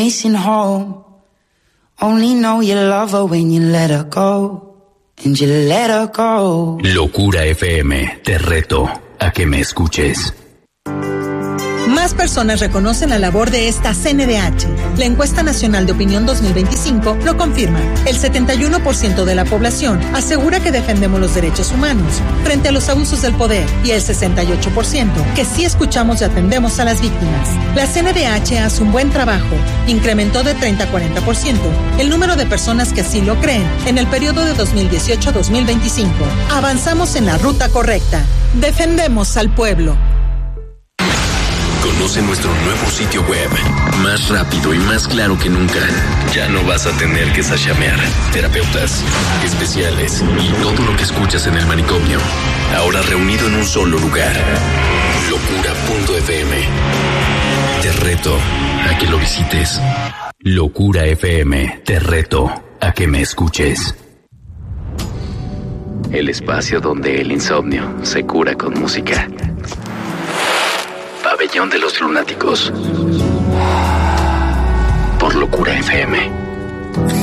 Racing home. Only know you love her when you let her go. And you let her go. Locura FM, te reto a que me escuches. Más personas reconocen la labor de esta CNDH. La encuesta nacional de opinión 2025 lo confirma. El 71% de la población asegura que defendemos los derechos humanos frente a los abusos del poder y el 68% que sí escuchamos y atendemos a las víctimas. La CNDH hace un buen trabajo. Incrementó de 30 a 40% el número de personas que así lo creen en el periodo de 2018 a 2025. Avanzamos en la ruta correcta. Defendemos al pueblo. Conoce nuestro nuevo sitio web, más rápido y más claro que nunca. Ya no vas a tener que sashamear. Terapeutas, especiales y todo lo que escuchas en el manicomio. Ahora reunido en un solo lugar. Locura.fm. Te reto a que lo visites. Locura FM. Te reto a que me escuches. El espacio donde el insomnio se cura con música. Pabellón de los Lunáticos. Por Locura FM.